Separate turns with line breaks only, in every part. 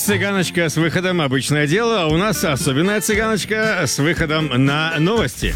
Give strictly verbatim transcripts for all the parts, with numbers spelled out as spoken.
Цыганочка с выходом «Обычное дело», а у нас особенная цыганочка с выходом на новости.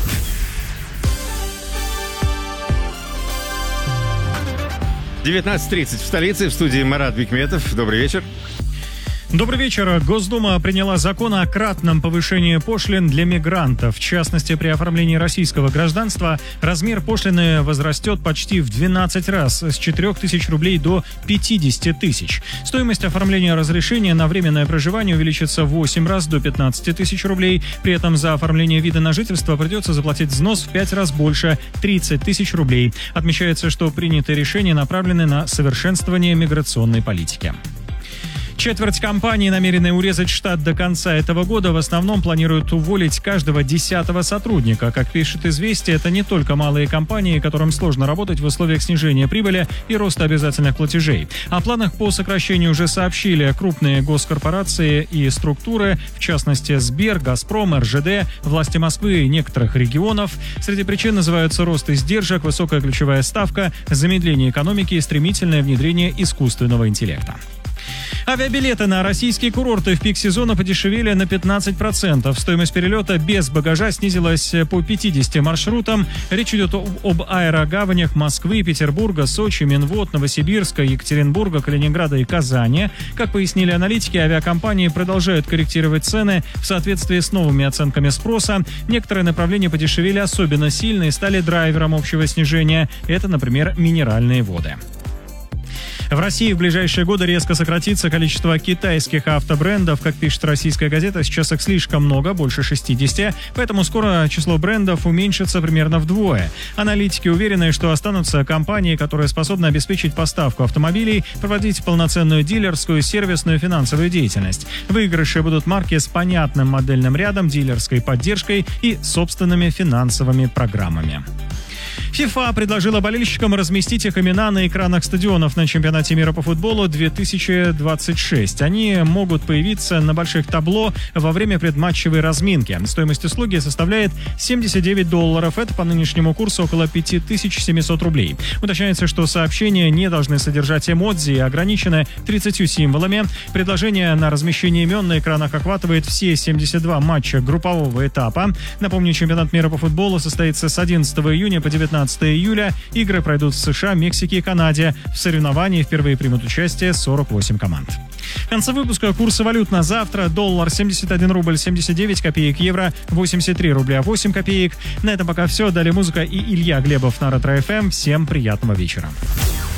девятнадцать тридцать в столице, в студии Марат Бикметов. Добрый вечер.
Добрый вечер. Госдума приняла закон о кратном повышении пошлин для мигрантов. В частности, при оформлении российского гражданства размер пошлины возрастет почти в двенадцать раз, с четырёх тысяч рублей до пятидесяти тысяч. Стоимость оформления разрешения на временное проживание увеличится в восемь раз, до пятнадцати тысяч рублей. При этом за оформление вида на жительство придется заплатить взнос в пять раз больше, тридцать тысяч рублей. Отмечается, что принятые решения направлены на совершенствование миграционной политики. Четверть компаний, намерены урезать штат до конца этого года, в основном планируют уволить каждого десятого сотрудника. Как пишет «Известия», это не только малые компании, которым сложно работать в условиях снижения прибыли и роста обязательных платежей. О планах по сокращению уже сообщили крупные госкорпорации и структуры, в частности Сбер, Газпром, эр жэ дэ, власти Москвы и некоторых регионов. Среди причин называются рост издержек, высокая ключевая ставка, замедление экономики и стремительное внедрение искусственного интеллекта. Авиабилеты на российские курорты в пик сезона подешевели на пятнадцать процентов. Стоимость перелета без багажа снизилась по пятидесяти маршрутам. Речь идет об аэрогаванях Москвы, Петербурга, Сочи, Минвод, Новосибирска, Екатеринбурга, Калининграда и Казани. Как пояснили аналитики, авиакомпании продолжают корректировать цены в соответствии с новыми оценками спроса. Некоторые направления подешевели особенно сильно и стали драйвером общего снижения. Это, например, минеральные воды. В России в ближайшие годы резко сократится количество китайских автобрендов. Как пишет российская газета, сейчас их слишком много, больше шестидесяти, поэтому скоро число брендов уменьшится примерно вдвое. Аналитики уверены, что останутся компании, которые способны обеспечить поставку автомобилей, проводить полноценную дилерскую, сервисную, финансовую деятельность. Выигрыши будут марки с понятным модельным рядом, дилерской поддержкой и собственными финансовыми программами. ФИФА предложила болельщикам разместить их имена на экранах стадионов на чемпионате мира по футболу две тысячи двадцать шесть. Они могут появиться на больших табло во время предматчевой разминки. Стоимость услуги составляет семьдесят девять долларов. Это по нынешнему курсу около пять тысяч семьсот рублей. Уточняется, что сообщения не должны содержать эмодзи и ограничены тридцатью символами. Предложение на размещение имен на экранах охватывает все семьдесят два матча группового этапа. Напомню, чемпионат мира по футболу состоится с одиннадцатого июня по девятнадцатого июля. Игры пройдут в США, Мексике и Канаде. В соревновании впервые примут участие сорок восемь команд. В конце выпуска курсы валют на завтра. Доллар семьдесят один рубль семьдесят девять копеек, евро восемьдесят три рубля восемь копеек. На этом пока все. Далее музыка и Илья Глебов на Ретро эф эм. Всем приятного вечера.